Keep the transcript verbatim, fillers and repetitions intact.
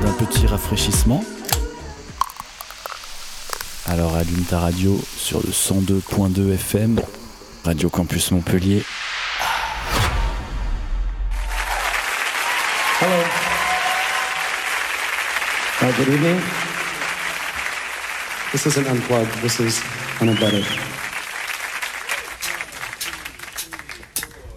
un petit rafraîchissement. Alors allume ta radio sur le cent deux point deux F M, Radio Campus Montpellier. Hello. Uh, good evening. This isn't unplugged. This is unembedded.